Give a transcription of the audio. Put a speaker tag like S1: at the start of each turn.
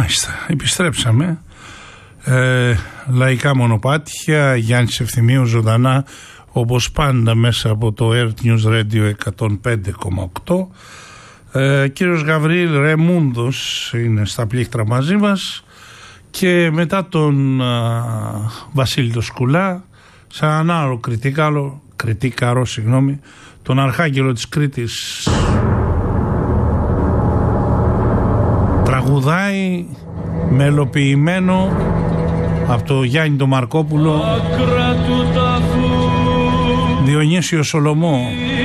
S1: Μάλιστα, επιστρέψαμε. Λαϊκά μονοπάτια, Γιάννης Ευθυμίου ζωντανά όπως πάντα μέσα από το Earth News Radio 105,8. Κύριος Γαβρίλ Ρεμούντος είναι στα πλήκτρα μαζί μας και μετά τον Βασίλη το Σκουλά σαν έναν άλλο κριτικάρο, τον αρχάγγελο της Κρήτης, τραγουδάει μελοποιημένο από το Γιάννη το Μαρκόπουλο, Διονύσιο Σολομό.